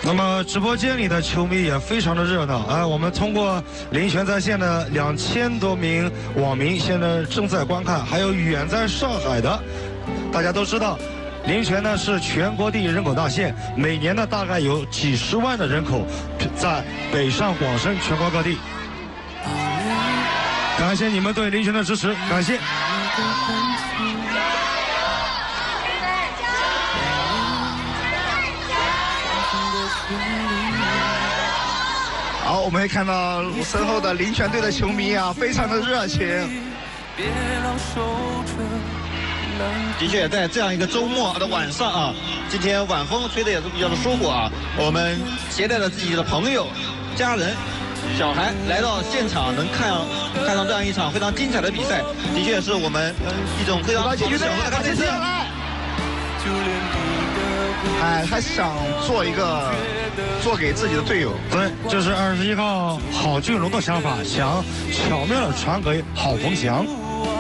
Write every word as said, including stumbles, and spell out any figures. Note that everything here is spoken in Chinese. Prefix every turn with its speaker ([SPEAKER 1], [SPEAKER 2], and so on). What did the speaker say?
[SPEAKER 1] 那么直播间里的球迷也非常的热闹啊！我们通过林泉在线的两千多名网民现在正在观看，还有远在上海的，大家都知道，林泉呢是全国第一人口大县，每年呢大概有几十万的人口在北上广深全国各地。感谢你们对林泉的支持，感谢。
[SPEAKER 2] 好，我们会看到身后的林泉队的球迷啊，非常的热情。
[SPEAKER 3] 的确，在这样一个周末的晚上啊，今天晚风吹得也是比较的舒服啊。我们携带了自己的朋友、家人、小孩来到现场，能看看上这样一场非常精彩的比赛，的确是我们一种非常好的享受的感觉。
[SPEAKER 2] 哎，他想做一个做给自己的队友。
[SPEAKER 1] 对，这是二十一号郝俊荣的想法，想巧妙的传给郝鹏翔。